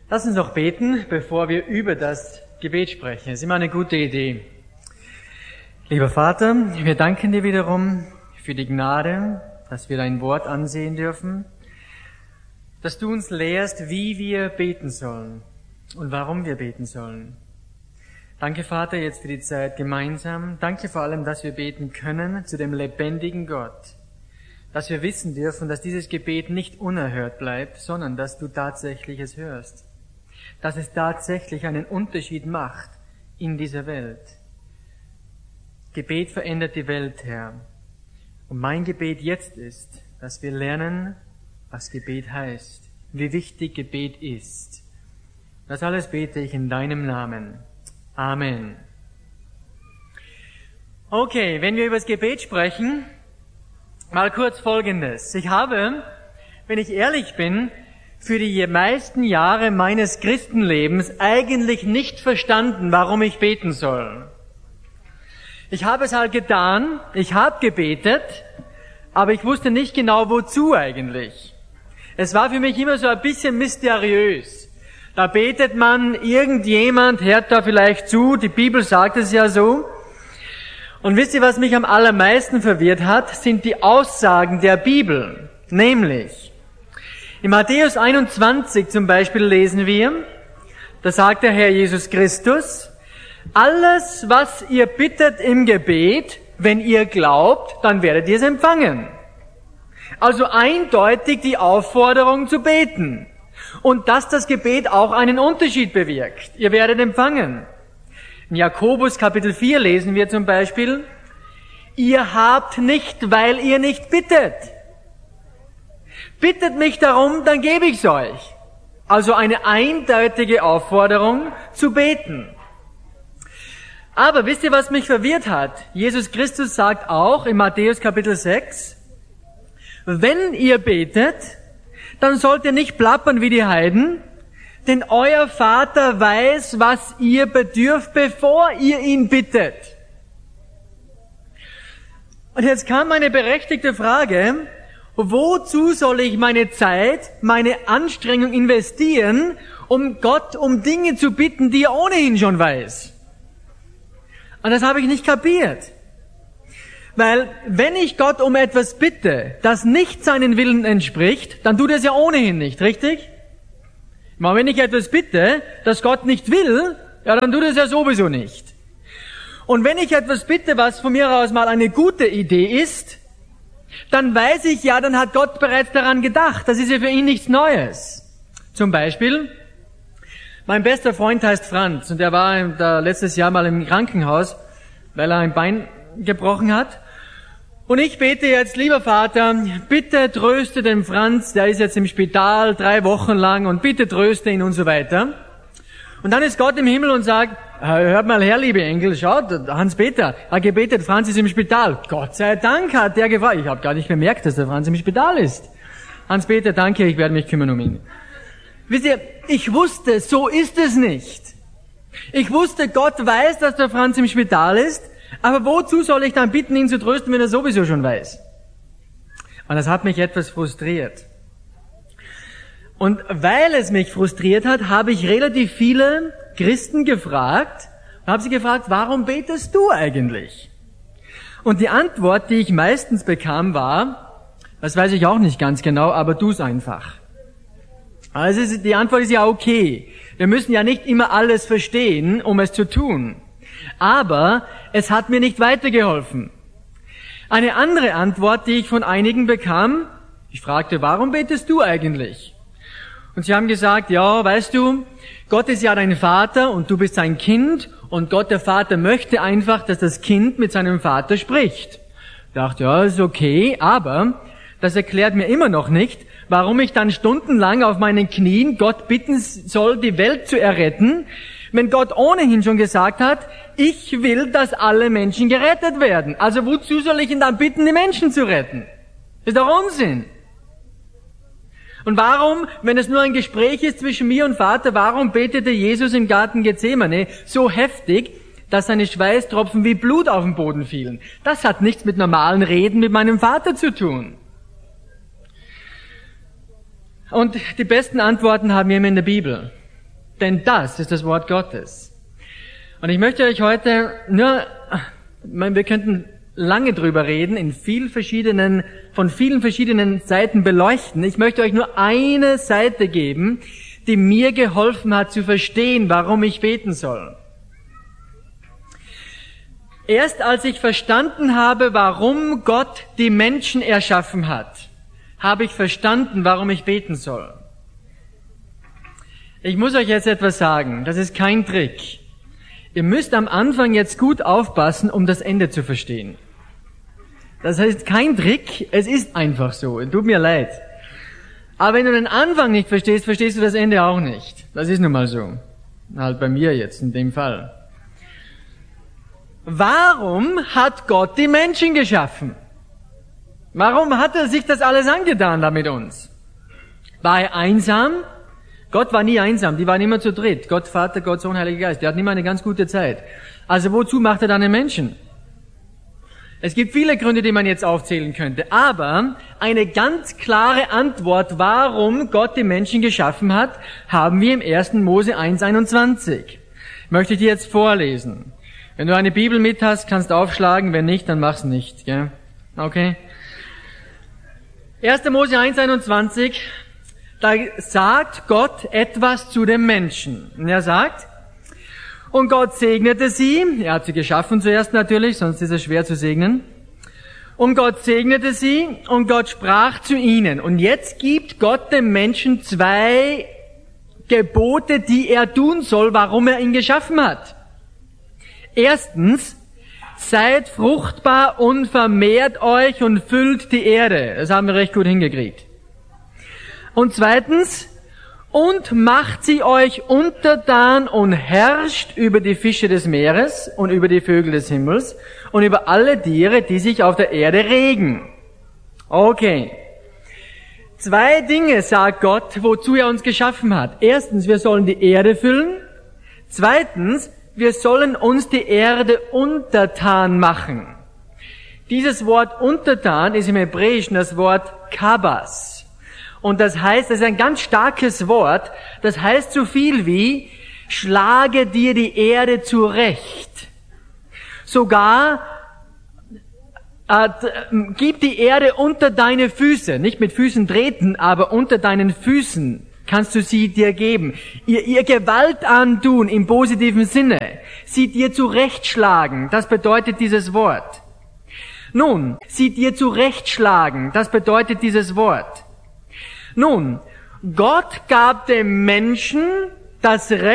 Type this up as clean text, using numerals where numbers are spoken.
Lass uns noch beten, bevor wir über das Gebet sprechen. Das ist immer eine gute Idee. Lieber Vater, wir danken dir wiederum für die Gnade, dass wir dein Wort ansehen dürfen, dass du uns lehrst, wie wir beten sollen und warum wir beten sollen. Danke, Vater, jetzt für die Zeit gemeinsam. Danke vor allem, dass wir beten können zu dem lebendigen Gott. Dass wir wissen dürfen, dass dieses Gebet nicht unerhört bleibt, sondern dass du tatsächlich es hörst. Dass es tatsächlich einen Unterschied macht in dieser Welt. Gebet verändert die Welt, Herr. Und mein Gebet jetzt ist, dass wir lernen, was Gebet heißt, wie wichtig Gebet ist. Das alles bete ich in deinem Namen. Amen. Okay, wenn wir über das Gebet sprechen, mal kurz Folgendes. Ich habe, wenn ich ehrlich bin, für die meisten Jahre meines Christenlebens eigentlich nicht verstanden, warum ich beten soll. Ich habe es halt getan, ich habe gebetet, aber ich wusste nicht genau, wozu eigentlich. Es war für mich immer so ein bisschen mysteriös. Da betet man, irgendjemand hört da vielleicht zu, die Bibel sagt es ja so. Und wisst ihr, was mich am allermeisten verwirrt hat, sind die Aussagen der Bibel. Nämlich, in Matthäus 21 zum Beispiel lesen wir, da sagt der Herr Jesus Christus, alles, was ihr bittet im Gebet, wenn ihr glaubt, dann werdet ihr es empfangen. Also eindeutig die Aufforderung zu beten. Und dass das Gebet auch einen Unterschied bewirkt. Ihr werdet empfangen. In Jakobus Kapitel 4 lesen wir zum Beispiel, ihr habt nicht, weil ihr nicht bittet. Bittet mich darum, dann gebe ich's euch. Also eine eindeutige Aufforderung zu beten. Aber wisst ihr, was mich verwirrt hat? Jesus Christus sagt auch in Matthäus Kapitel 6, wenn ihr betet, dann sollt ihr nicht plappern wie die Heiden, denn euer Vater weiß, was ihr bedürft, bevor ihr ihn bittet. Und jetzt kam eine berechtigte Frage, wozu soll ich meine Zeit, meine Anstrengung investieren, um Gott um Dinge zu bitten, die er ohnehin schon weiß? Und das habe ich nicht kapiert. Weil wenn ich Gott um etwas bitte, das nicht seinen Willen entspricht, dann tut er es ja ohnehin nicht, richtig? Aber wenn ich etwas bitte, das Gott nicht will, ja, dann tut er es ja sowieso nicht. Und wenn ich etwas bitte, was von mir aus mal eine gute Idee ist, dann weiß ich ja, dann hat Gott bereits daran gedacht. Das ist ja für ihn nichts Neues. Zum Beispiel, mein bester Freund heißt Franz und er war letztes Jahr mal im Krankenhaus, weil er ein Bein gebrochen hat. Und ich bete jetzt, lieber Vater, bitte tröste den Franz, der ist jetzt im Spital 3 Wochen lang und bitte tröste ihn und so weiter. Und dann ist Gott im Himmel und sagt, hört mal her, liebe Engel, schaut, Hans-Peter hat gebetet, Franz ist im Spital. Gott sei Dank hat der gefragt. Ich habe gar nicht bemerkt, dass der Franz im Spital ist. Hans-Peter, danke, ich werde mich kümmern um ihn. Wisst ihr, ich wusste, so ist es nicht. Ich wusste, Gott weiß, dass der Franz im Spital ist, aber wozu soll ich dann bitten, ihn zu trösten, wenn er sowieso schon weiß? Und das hat mich etwas frustriert. Und weil es mich frustriert hat, habe ich relativ viele Christen gefragt und habe sie gefragt, warum betest du eigentlich? Und die Antwort, die ich meistens bekam, war, das weiß ich auch nicht ganz genau, aber tu's einfach. Also die Antwort ist ja okay. Wir müssen ja nicht immer alles verstehen, um es zu tun. Aber es hat mir nicht weitergeholfen. Eine andere Antwort, die ich von einigen bekam, ich fragte, warum betest du eigentlich? Und sie haben gesagt, ja, weißt du, Gott ist ja dein Vater und du bist sein Kind und Gott, der Vater, möchte einfach, dass das Kind mit seinem Vater spricht. Ich dachte, ja, ist okay, aber das erklärt mir immer noch nicht, warum ich dann stundenlang auf meinen Knien Gott bitten soll, die Welt zu erretten, wenn Gott ohnehin schon gesagt hat, ich will, dass alle Menschen gerettet werden. Also wozu soll ich ihn dann bitten, die Menschen zu retten? Das ist doch Unsinn. Und warum, wenn es nur ein Gespräch ist zwischen mir und Vater, warum betete Jesus im Garten Gethsemane so heftig, dass seine Schweißtropfen wie Blut auf den Boden fielen? Das hat nichts mit normalen Reden mit meinem Vater zu tun. Und die besten Antworten haben wir immer in der Bibel. Denn das ist das Wort Gottes. Und ich möchte euch heute wir könnten lange drüber reden, von vielen verschiedenen Seiten beleuchten. Ich möchte euch nur eine Seite geben, die mir geholfen hat zu verstehen, warum ich beten soll. Erst als ich verstanden habe, warum Gott die Menschen erschaffen hat, habe ich verstanden, warum ich beten soll. Ich muss euch jetzt etwas sagen, das ist kein Trick. Ihr müsst am Anfang jetzt gut aufpassen, um das Ende zu verstehen. Das heißt kein Trick, es ist einfach so, tut mir leid. Aber wenn du den Anfang nicht verstehst, verstehst du das Ende auch nicht. Das ist nun mal so. Halt bei mir jetzt in dem Fall. Warum hat Gott die Menschen geschaffen? Warum hat er sich das alles angetan da mit uns? War er einsam? Gott war nie einsam, die waren immer zu dritt. Gott Vater, Gott Sohn, Heiliger Geist. Die hatten immer eine ganz gute Zeit. Also wozu macht er dann den Menschen? Es gibt viele Gründe, die man jetzt aufzählen könnte. Aber eine ganz klare Antwort, warum Gott die Menschen geschaffen hat, haben wir im 1. Mose 1,21. Möchte ich dir jetzt vorlesen. Wenn du eine Bibel mit hast, kannst du aufschlagen. Wenn nicht, dann mach's nicht. Gell? Okay? 1. Mose 1,21. Da sagt Gott etwas zu dem Menschen. Und er sagt, und Gott segnete sie. Er hat sie geschaffen zuerst natürlich, sonst ist es schwer zu segnen. Und Gott segnete sie und Gott sprach zu ihnen. Und jetzt gibt Gott dem Menschen 2 Gebote, die er tun soll, warum er ihn geschaffen hat. Erstens, seid fruchtbar und vermehrt euch und füllt die Erde. Das haben wir recht gut hingekriegt. Und zweitens, und macht sie euch untertan und herrscht über die Fische des Meeres und über die Vögel des Himmels und über alle Tiere, die sich auf der Erde regen. Okay. 2 Dinge sagt Gott, wozu er uns geschaffen hat. Erstens, wir sollen die Erde füllen. Zweitens, wir sollen uns die Erde untertan machen. Dieses Wort untertan ist im Hebräischen das Wort kabas. Und das heißt, das ist ein ganz starkes Wort, das heißt so viel wie, schlage dir die Erde zurecht. Sogar, gib die Erde unter deine Füße, nicht mit Füßen treten, aber unter deinen Füßen kannst du sie dir geben. Ihr Gewalt antun im positiven Sinne, sie dir zurechtschlagen, das bedeutet dieses Wort. Nun, sie dir zurechtschlagen, das bedeutet dieses Wort. Nun, Gott gab dem Menschen das Recht,